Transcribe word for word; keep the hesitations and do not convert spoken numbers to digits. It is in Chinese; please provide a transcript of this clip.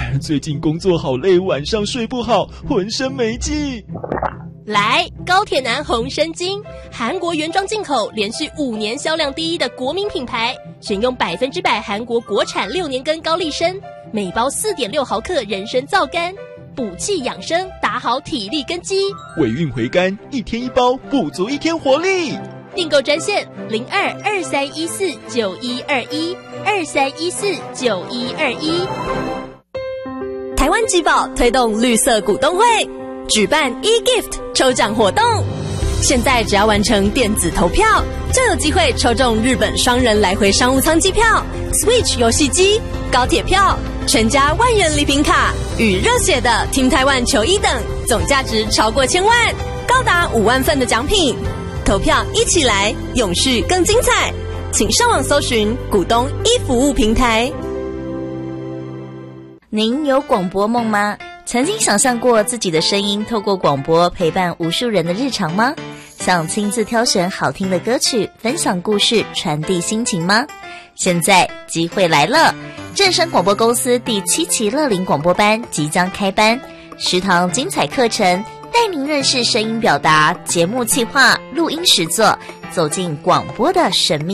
最近工作好累，晚上睡不好，浑身没劲。 来，高铁男红参精，韩国原装进口，连续五年销量第一的国民品牌，选用百分之百韩国国产六年根高丽参，每包 四点六毫克人参皂苷，补气养生，打好体力根基。 尾韵回甘，一天一包，补足一天活力。 订购专线零二二三一四九一二一二三一四九一二一。台湾集宝推动绿色股东会，举办 e-gift 抽奖活动。现在只要完成电子投票，就有机会抽中日本双人来回商务舱机票、Switch 游戏机、高铁票、全家万元礼品卡与热血的 Team Taiwan 球衣等，总价值超过千万，高达五万份的奖品。投票一起来，永续更精彩！请上网搜寻股东一服务平台。 您有广播梦吗？曾经想象过自己的声音透过广播陪伴无数人的日常吗？想亲自挑选好听的歌曲，分享故事，传递心情吗？现在机会来了！正声广播公司第七期乐龄广播班即将开班，十堂精彩课程带您认识声音表达、节目企划、录音实作，走进广播的神秘